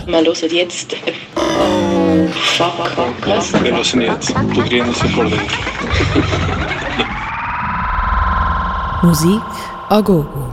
Wir hören jetzt... Oh, fuck, was? Wir hören jetzt Pudrines Vorläufer. Musik a gogo.